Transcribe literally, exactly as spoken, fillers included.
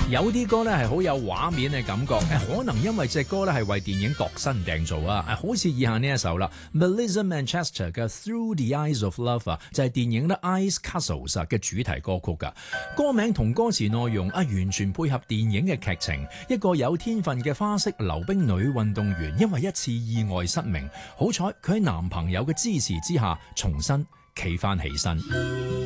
有啲歌咧係好有畫面嘅感覺，誒可能因為隻歌咧係為電影度身訂造啊，誒好似以下呢一首啦 ，Melissa Manchester 嘅 Through the Eyes of Love 啊，就係電影咧 Ice Castles 嘅主題歌曲㗎。歌名同歌詞內容啊，完全配合電影嘅劇情。一個有天分嘅花式溜冰女運動員，因為一次意外失明，好彩佢喺男朋友嘅支持之下，重新企翻起身。